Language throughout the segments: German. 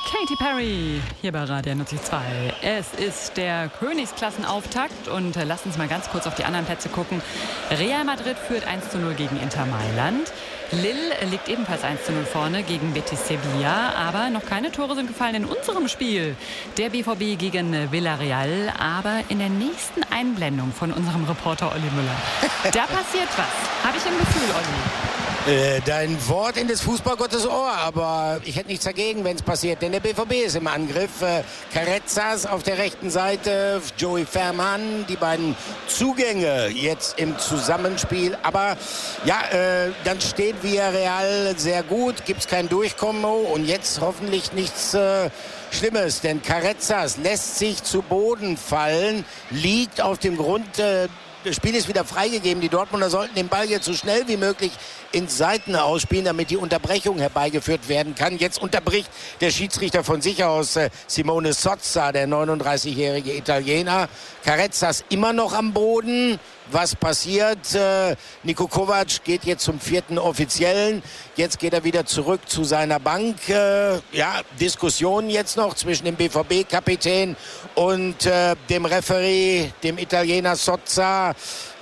Katy Perry hier bei Radio 92. Es ist der Königsklassenauftakt und lasst uns mal ganz kurz auf die anderen Plätze gucken. Real Madrid führt 1:0 gegen Inter Mailand. Lille liegt ebenfalls 1:0 vorne gegen Betis Sevilla, aber noch keine Tore sind gefallen in unserem Spiel. Der BVB gegen Villarreal, aber in der nächsten Einblendung von unserem Reporter Olli Müller. Da passiert was, habe ich im Gefühl, Olli. Dein Wort in des Fußballgottes Ohr, aber ich hätte nichts dagegen, wenn es passiert, denn der BVB ist im Angriff. Carrezzas auf der rechten Seite, Joey Ferman, die beiden Zugänge jetzt im Zusammenspiel. Aber ja, dann steht Villarreal sehr gut, gibt es kein Durchkommen und jetzt hoffentlich nichts Schlimmes, denn Carrezzas lässt sich zu Boden fallen, liegt auf dem Grund. Das Spiel ist wieder freigegeben. Die Dortmunder sollten den Ball jetzt so schnell wie möglich ins Seiten ausspielen, damit die Unterbrechung herbeigeführt werden kann. Jetzt unterbricht der Schiedsrichter von sich aus Simone Sozza, der 39-jährige Italiener. Carrezzas immer noch am Boden. Was passiert? Niko Kovac geht jetzt zum 4. Offiziellen. Jetzt geht er wieder zurück zu seiner Bank. Diskussionen jetzt noch zwischen dem BVB-Kapitän und dem Referee, dem Italiener Sozza.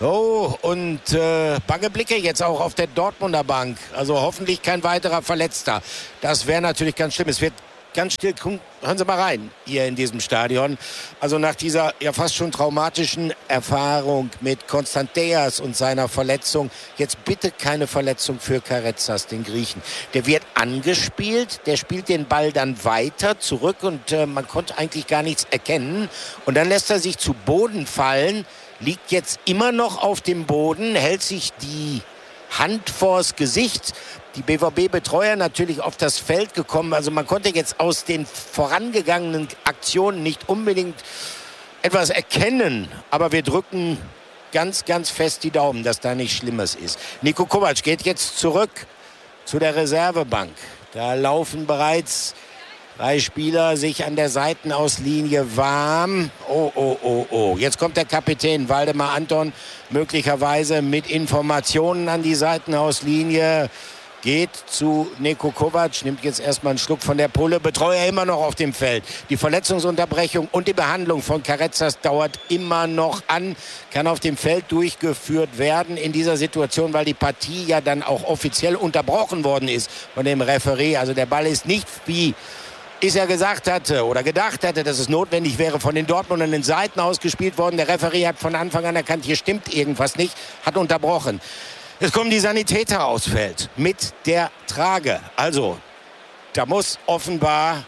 Und bange Blicke jetzt auch auf der Dortmunder Bank. Also hoffentlich kein weiterer Verletzter. Das wäre natürlich ganz schlimm. Es wird ganz still. Hören Sie mal rein hier in diesem Stadion. Also nach dieser ja fast schon traumatischen Erfahrung mit Konstanteas und seiner Verletzung, jetzt bitte keine Verletzung für Carrezzas, den Griechen. Der wird angespielt, der spielt den Ball dann weiter zurück und man konnte eigentlich gar nichts erkennen. Und dann lässt er sich zu Boden fallen, liegt jetzt immer noch auf dem Boden, hält sich die Hand vors Gesicht. Die BVB-Betreuer natürlich auf das Feld gekommen. Also man konnte jetzt aus den vorangegangenen Aktionen nicht unbedingt etwas erkennen. Aber wir drücken ganz, ganz fest die Daumen, dass da nichts Schlimmes ist. Niko Kovac geht jetzt zurück zu der Reservebank. Da laufen bereits 3 Spieler sich an der Seitenauslinie warm. Oh. Jetzt kommt der Kapitän Waldemar Anton möglicherweise mit Informationen an die Seitenauslinie. Geht zu Niko Kovac, nimmt jetzt erstmal einen Schluck von der Pulle. Betreuer immer noch auf dem Feld. Die Verletzungsunterbrechung und die Behandlung von Carrezzas dauert immer noch an. Kann auf dem Feld durchgeführt werden in dieser Situation, weil die Partie ja dann auch offiziell unterbrochen worden ist von dem Referee. Also der Ball ist nicht wie er gesagt hatte oder gedacht hatte, dass es notwendig wäre, von den Dortmundern in den Seiten ausgespielt worden. Der Referee hat von Anfang an erkannt, hier stimmt irgendwas nicht, hat unterbrochen. Jetzt kommen die Sanitäter aufs Feld mit der Trage. Also, da muss offenbar,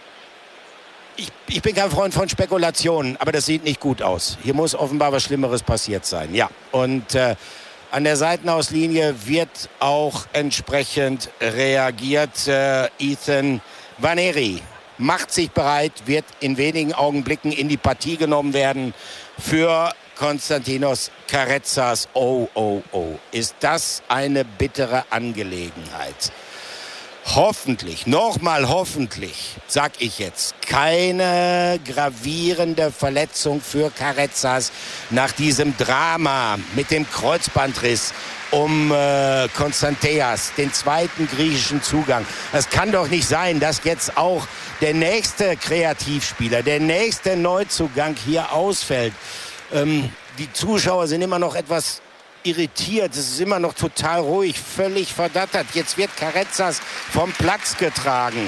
ich bin kein Freund von Spekulationen, aber das sieht nicht gut aus. Hier muss offenbar was Schlimmeres passiert sein. Ja, und an der Seitenauslinie wird auch entsprechend reagiert. Ethan Nwaneri macht sich bereit, wird in wenigen Augenblicken in die Partie genommen werden für Konstantinos Carrezzas. Oh. Ist das eine bittere Angelegenheit. Hoffentlich, nochmal hoffentlich, sag ich jetzt, keine gravierende Verletzung für Carrezzas nach diesem Drama mit dem Kreuzbandriss um Konstanteas, den 2. griechischen Zugang. Das kann doch nicht sein, dass jetzt auch der nächste Kreativspieler, der nächste Neuzugang hier ausfällt. Die Zuschauer sind immer noch etwas irritiert. Es ist immer noch total ruhig, völlig verdattert. Jetzt wird Carrezzas vom Platz getragen.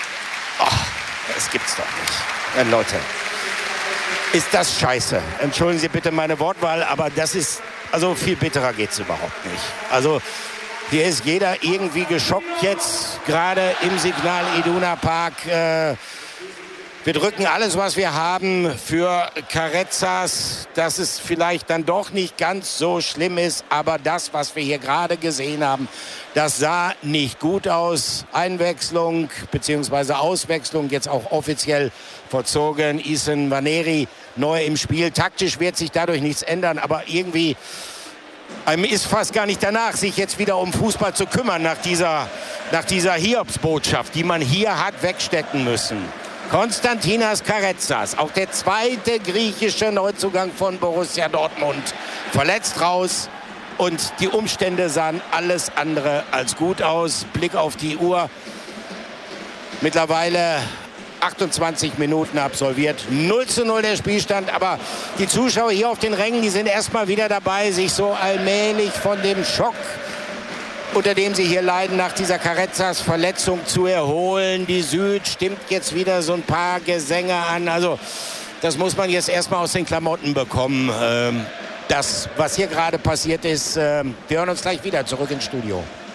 Das gibt's doch nicht. Leute, ist das scheiße. Entschuldigen Sie bitte meine Wortwahl, aber das ist, also viel bitterer geht's überhaupt nicht. Also hier ist jeder irgendwie geschockt jetzt, gerade im Signal Iduna Park. Wir drücken alles, was wir haben für Carrezzas, dass es vielleicht dann doch nicht ganz so schlimm ist. Aber das, was wir hier gerade gesehen haben, das sah nicht gut aus. Einwechslung bzw. Auswechslung jetzt auch offiziell vollzogen. Ethan Nwaneri neu im Spiel. Taktisch wird sich dadurch nichts ändern, aber irgendwie einem ist fast gar nicht danach, sich jetzt wieder um Fußball zu kümmern nach dieser Hiobsbotschaft, die man hier hat wegstecken müssen. Konstantinos Carrezzas, auch der 2. griechische Neuzugang von Borussia Dortmund, verletzt raus und die Umstände sahen alles andere als gut aus. Blick auf die Uhr. Mittlerweile 28 Minuten absolviert. 0:0 der Spielstand. Aber die Zuschauer hier auf den Rängen, die sind erstmal wieder dabei, sich so allmählich von dem Schock, unter dem sie hier leiden, nach dieser Carrezzas Verletzung zu erholen. Die Süd stimmt jetzt wieder so ein paar Gesänge an. Also das muss man jetzt erstmal aus den Klamotten bekommen. Das, was hier gerade passiert ist, wir hören uns gleich wieder zurück ins Studio.